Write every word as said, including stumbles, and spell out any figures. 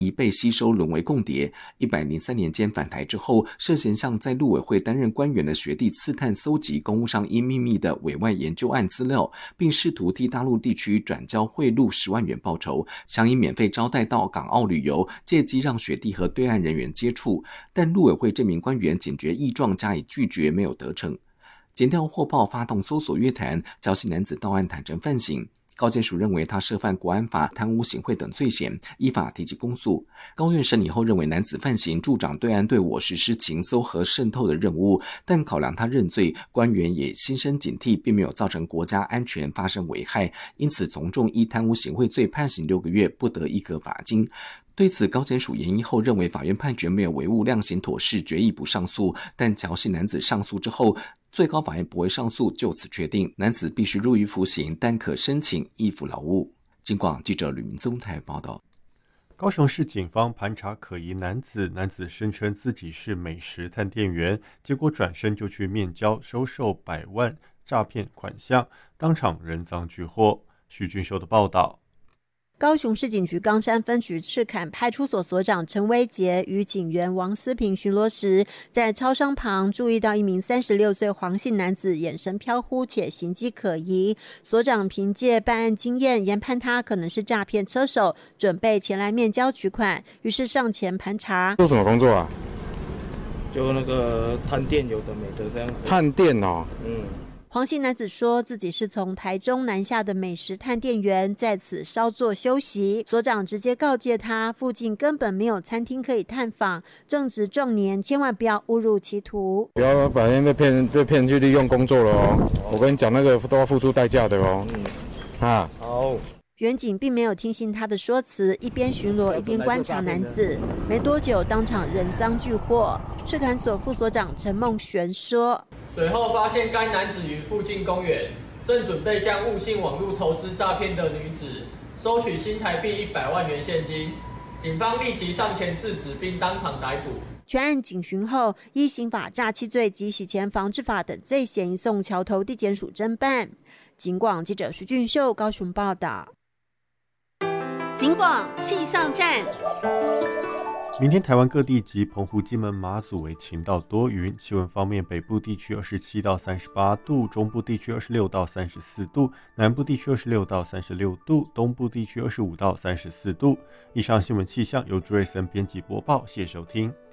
已被吸收沦为共谍。一百零三年间返台之后，涉嫌向在陆委会担任官员的学弟刺探搜集公务上因秘密的委外研究案资料，并试图替大陆地区转交贿赂十万元报酬，想以免费招待到港澳旅游，借机让学弟和对岸人员接触。但陆委会这名官员警觉异状，加以拒绝，没有得逞。检调获报发动搜索约谈，礁溪男子到案坦诚犯行。高检署认为他涉犯国安法、贪污行贿等罪嫌，依法提起公诉。高院审理后认为男子犯行助长对岸对我实施情搜和渗透的任务，但考量他认罪，官员也心生警惕，并没有造成国家安全发生危害，因此从重依贪污行贿罪判刑六个月，不得一颗罚金。对此，高检署研议后认为法院判决没有违误，量刑妥适，决议不上诉。但礁溪男子上诉之后，最高法院不会上诉，就此确定男子必须入狱服刑，但可申请易服劳务。警广记者吕明宗台报道。 高雄市警方盘查可疑男子，男子声称自己是美食探店员，结果转身就去面交收受百万诈骗款项，当场人赃俱获。徐俊秀的报道。 高雄市警局冈山分局赤坎派出所所长陈威杰与警员王思平巡逻时，在超商旁注意到一名三十六岁黄姓男子眼神飘忽且行迹可疑。所长凭借办案经验，研判他可能是诈骗车手，准备前来面交取款，于是上前盘查。 做什么工作啊？ 就那个探店有的没的这样。 探店哦， 嗯。 黄姓男子说自己是从台中南下的美食探店员，在此稍作休息。所长直接告诫他，附近根本没有餐厅可以探访，正值壮年，千万不要误入歧途。 不要把人被骗被骗去利用工作了哦！我跟你讲，那个都要付出代价的哦。嗯，啊， 好。 员警并没有听信他的说辞，一边巡逻一边观察男子。没多久，当场人赃俱获。赤坎所副所长陈梦璇说。 随后发现该男子于附近公园正准备向误信网络投资诈骗的女子收取新台币一百万元现金，警方立即上前制止并当场逮捕。 全案警询后，依刑法诈欺罪及洗钱防治法等罪嫌移送桥头地检署侦办。警广记者徐俊秀高雄报道。 警广气象站。 明天台湾各地及澎湖、金门、马祖为晴到多云，气温方面，北部地区二十七到三十八度，中部地区二十六到三十四度，南部地区二十六到三十六度，东部地区二十五到三十四度。以上新闻气象由朱瑞森编辑播报，谢谢收听。